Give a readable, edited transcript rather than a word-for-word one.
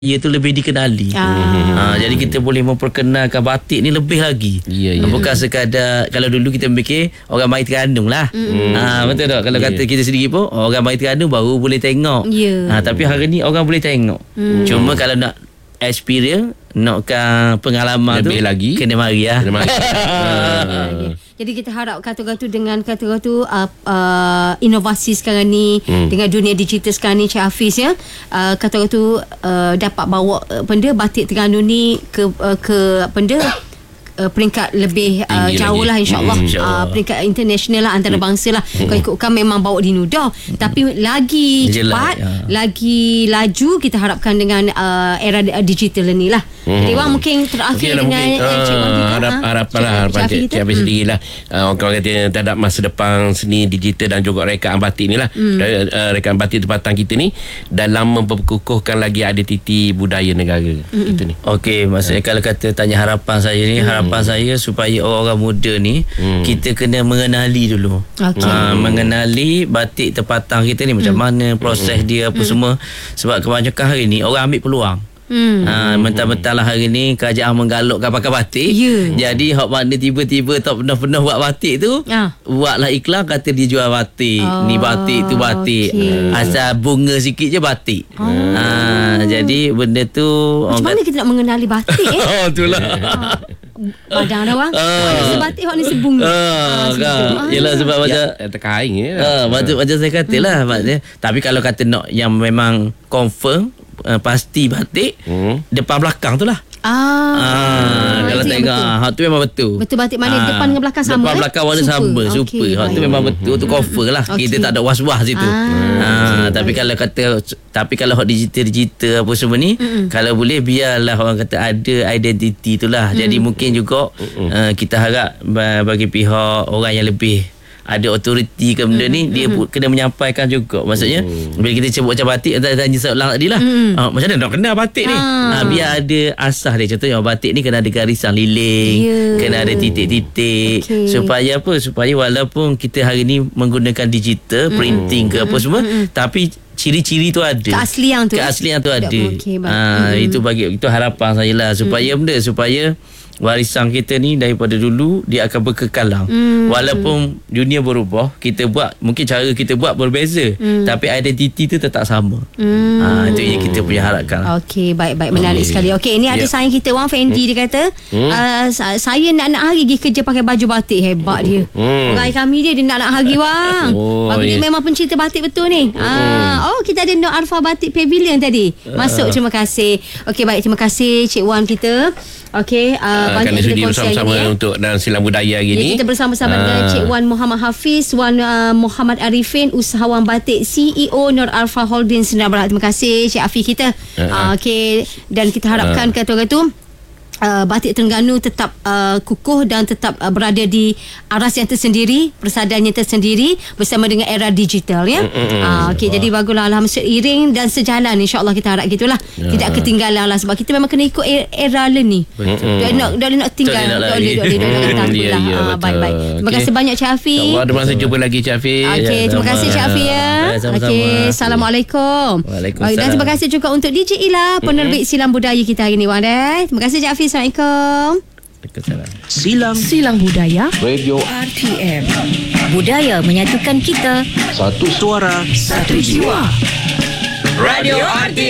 ia tu lebih dikenali. Jadi kita boleh memperkenalkan batik ni lebih lagi. Bukan sekadar kalau dulu kita fikir orang mai Terengganu lah. Betul tak? Kalau kata kita sendiri pun orang mai Terengganu baru boleh tengok. Tapi hari ni orang boleh tengok. Cuma kalau nak experience, nakkan pengalaman lebih tu lagi, kena mari lah. Jadi kita harap kata-kata dengan kata-kata inovasi sekarang ni, dengan dunia digital sekarang ni, Cik Hafiz ya, kata-kata dapat bawa benda batik Terengganu ni ke benda peringkat lebih jauh lah, insyaAllah. Peringkat international lah, antarabangsa lah. Kalau ikutkan memang bawa di Nudah, tapi lagi cepat, lagi laju kita harapkan dengan era digital ni lah. Jadi Wang mungkin terakhir dengan Cik Wan kita, harapan Cik Hafiz sendiri lah. Orang kata terhadap masa depan seni digital dan juga rekaan batik ni lah. Rekaan batik tempatan kita ni dalam memperkukuhkan lagi identiti budaya negara kita ni. Okey, maksudnya kalau kata tanya harapan saya ni, harapan saya supaya orang-orang muda ni kita kena mengenali dulu. Mengenali batik tempatan kita ni macam mana proses dia apa semua. Sebab kebanyakan hari ni orang ambil peluang. Mentang-mentang lah hari ni kerajaan menggalakkan pakai batik. Jadi hak mana tiba-tiba tak pernah buat batik tu, buatlah iklan kata dia jual batik. Ni batik tu batik. Asal bunga sikit je batik. Jadi benda tu macam mana kita nak mengenali batik itulah. Padang dah Wang. Mana sebatik hak ni sebunga. Yelah sebab macam terkain je. Macam saya kata lah. Tapi kalau kata nak yang memang confirm pasti batik, depan belakang tu lah. Kalau tengok hak tu memang betul. Betul batik mana depan dengan belakang sama. Depan belakang warna sama, super. Hak tu memang betul, tu cover lah. Kita tak ada was-was situ. Tapi kalau kata hak digital apa semua ni, kalau boleh biarlah orang kata ada identiti tu lah. Jadi mungkin juga kita harap bagi pihak orang yang lebih ada autoriti ke benda ni, dia kena menyampaikan juga. Maksudnya bila kita sebut macam batik, tanya soalan tadi lah, macam mana nak kenal batik ni, biar ada asas dia. Contohnya batik ni kena ada garisan liling, kena ada titik-titik, supaya apa, supaya walaupun kita hari ni menggunakan digital printing ke apa semua, tapi ciri-ciri tu ada, keaslian tu ada. Itu itu harapan saya lah, supaya supaya warisan kita ni daripada dulu dia akan berkekalang. Walaupun dunia berubah, kita buat, mungkin cara kita buat berbeza, tapi identiti tu tetap sama. Itu yang kita punya harapkan. Okey, baik menarik sekali. Okey, ini ada sayang kita Wang Fendi, dia kata saya nak hari pergi kerja pakai baju batik. Hebat dia. Orang kami dia nak hari Wang. Dia memang pencinta batik betul ni. Kita ada Nur Arfa Batik Pavilion tadi. Masuk, terima kasih. Okey, baik, terima kasih Cik Wan kita. Okey, kerana sudi bersama-sama untuk dalam silang budaya hari ni. Kita bersama-sama dengan Cik Wan Muhammad Hafiz, Wan Muhammad Arifin, usahawan batik, CEO Nur Arfa Holdings Sdn Bhd. Terima kasih Cik Afiq kita. Okey, dan kita harapkan kata-kata batik Terengganu tetap kukuh dan tetap berada di aras yang tersendiri, persadannya tersendiri bersama dengan era digital ya. Okey, jadi baguslah, alhamdulillah, seiring dan sejalan, insya-Allah kita harap gitulah. Tidak ketinggalan lah, sebab kita memang kena ikut era learning. Dah nak tinggal, baik. Terima kasih banyak Cik Hafiz. InsyaAllah ada masa jumpa lagi Cik Hafiz. Okey, terima kasih Cik Hafiz ya. Okey, Assalamualaikum. Waalaikumsalam. Dan terima kasih juga untuk DJ Ila, penerbit silang budaya kita hari ni Wan. Terima kasih Cik Hafiz. Assalamualaikum. Silang Budaya Radio RTM. Budaya menyatukan kita. Satu suara, satu jiwa. Radio RTM.